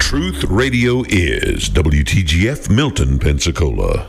Truth Radio is WTGF Milton, Pensacola.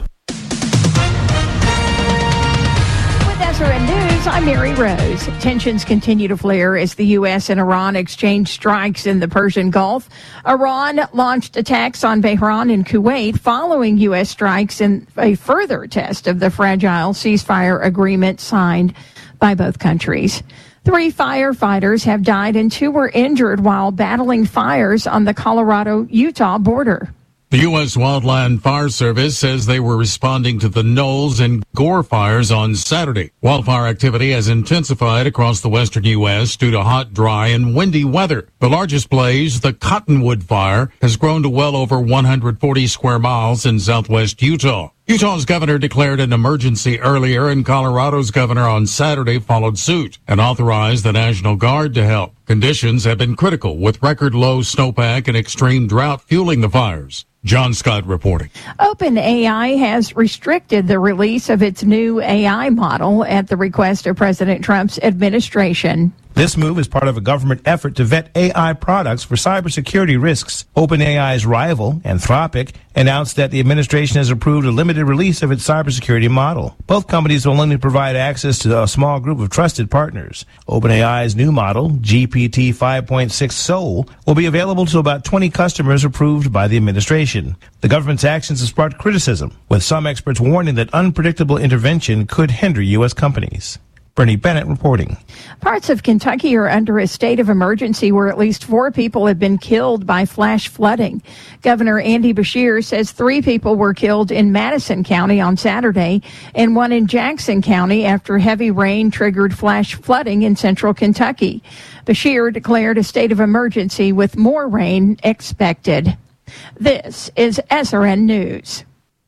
SRN News, I'm Mary Rose. Tensions continue to flare as the U.S. and Iran exchange strikes in the Persian Gulf. Iran launched attacks on Bahrain and Kuwait following U.S. strikes in a further test of the fragile ceasefire agreement signed by both countries. 3 firefighters have died and 2 were injured while battling fires on the Colorado-Utah border. The U.S. Wildland Fire Service says they were responding to the Knowles and Gore fires on Saturday. Wildfire activity has intensified across the western U.S. due to hot, dry, and windy weather. The largest blaze, the Cottonwood Fire, has grown to well over 140 square miles in southwest Utah. Utah's governor declared an emergency earlier, and Colorado's governor on Saturday followed suit and authorized the National Guard to help. Conditions have been critical, with record low snowpack and extreme drought fueling the fires. John Scott reporting. OpenAI has restricted the release of its new AI model at the request of President Trump's administration. This move is part of a government effort to vet AI products for cybersecurity risks. OpenAI's rival, Anthropic, announced that the administration has approved a limited release of its cybersecurity model. Both companies will only provide access to a small group of trusted partners. OpenAI's new model, GPT 5.6 Soul, will be available to about 20 customers approved by the administration. The government's actions have sparked criticism, with some experts warning that unpredictable intervention could hinder U.S. companies. Bernie Bennett reporting. Parts of Kentucky are under a state of emergency where at least 4 people have been killed by flash flooding. Governor Andy Beshear says 3 people were killed in Madison County on Saturday and 1 in Jackson County after heavy rain triggered flash flooding in central Kentucky. Beshear declared a state of emergency with more rain expected. This is SRN News.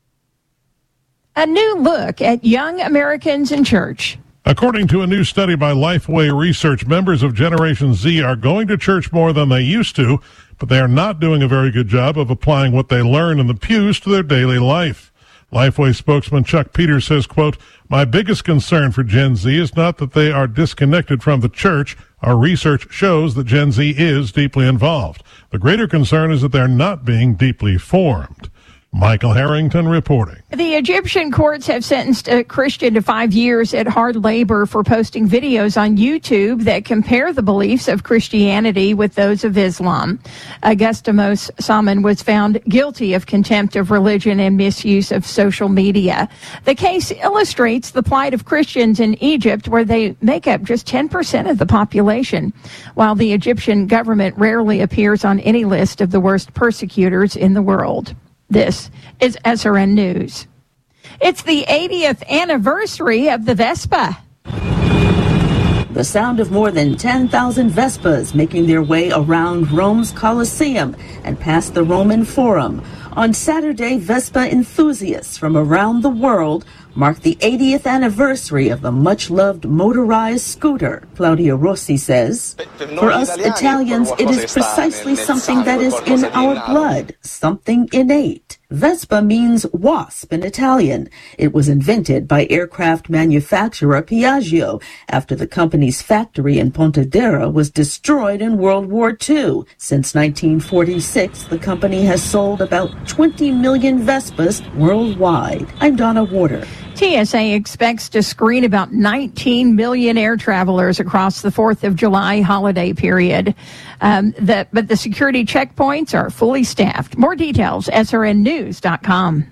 A new look at young Americans in church. According to a new study by Lifeway Research, members of Generation Z are going to church more than they used to, but they are not doing a very good job of applying what they learn in the pews to their daily life. Lifeway spokesman Chuck Peters says, quote, "My biggest concern for Gen Z is not that they are disconnected from the church. Our research shows that Gen Z is deeply involved. The greater concern is that they're not being deeply formed." Michael Harrington reporting. The Egyptian courts have sentenced a Christian to 5 years at hard labor for posting videos on YouTube that compare the beliefs of Christianity with those of Islam. Augustimos Salmon was found guilty of contempt of religion and misuse of social media. The case illustrates the plight of Christians in Egypt, where they make up just 10% of the population, while the Egyptian government rarely appears on any list of the worst persecutors in the world. This is SRN News. It's the 80th anniversary of the Vespa. The sound of more than 10,000 Vespas making their way around Rome's Colosseum and past the Roman Forum. On Saturday, Vespa enthusiasts from around the world marked the 80th anniversary of the much-loved motorized scooter. Claudia Rossi says, "For us Italians, it is precisely something that is in our blood, something innate. Vespa means wasp in Italian. It was invented by aircraft manufacturer Piaggio after the company's factory in Pontedera was destroyed in World War II. Since 1946, the company has sold about 20 million Vespas worldwide." I'm Donna Warder. TSA expects to screen about 19 million air travelers across the 4th of July holiday period. But the security checkpoints are fully staffed. More details, srnnews.com.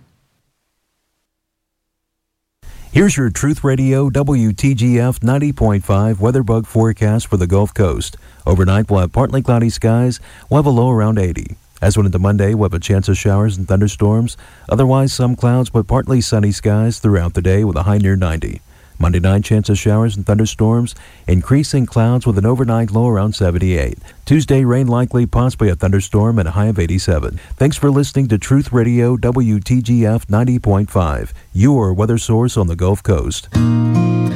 Here's your Truth Radio WTGF 90.5 weather bug forecast for the Gulf Coast. Overnight, we'll have partly cloudy skies. We'll have a low around 80. As went into Monday, we'll have a chance of showers and thunderstorms. Otherwise, some clouds, but partly sunny skies throughout the day with a high near 90. Monday night, chance of showers and thunderstorms. Increasing clouds with an overnight low around 78. Tuesday, rain likely, possibly a thunderstorm and a high of 87. Thanks for listening to Truth Radio WTGF 90.5, your weather source on the Gulf Coast.